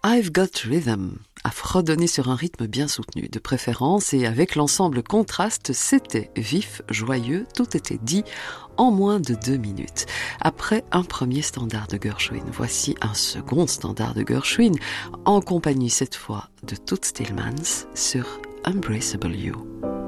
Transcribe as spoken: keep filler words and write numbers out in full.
I've Got Rhythm à fredonner sur un rythme bien soutenu, de préférence, et avec l'ensemble contraste, c'était vif, joyeux, tout était dit en moins de deux minutes. Après un premier standard de Gershwin, voici un second standard de Gershwin, en compagnie cette fois de Toots Thielemans sur Embraceable You.